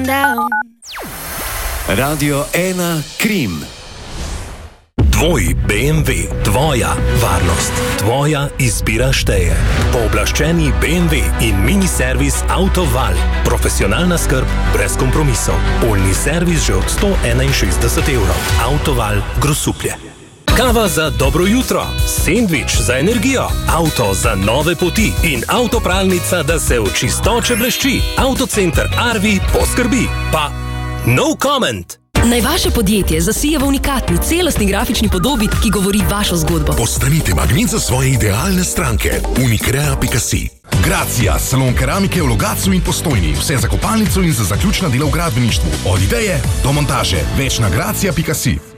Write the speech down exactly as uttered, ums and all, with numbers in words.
going down. Radio ena Krim. Tvoj B M W, tvoja varnost, tvoja izbira šteje. Pooblaščeni B M W in mini servis Autoval. Profesionalna skrb brez kompromisov. Polni servis že od sto enainšestdeset evrov. Autoval Grosuplje. Kava za dobro jutro, sendvič za energijo, avto za nove poti in avtopralnica, da se v čistoče blešči. Avtocenter Arvi poskrbi. Pa no comment! Naj vaše podjetje zasije v unikatni, celostni grafični podobi, ki govori vašo zgodbo. Postanite magnet za svoje idealne stranke. unikrea pika si. Gracija, salon keramike v Logatcu in Postojni. Vse za kopalnico in za zaključna dela v gradbeništvu. Od ideje do montaže. Več na gracija pika si.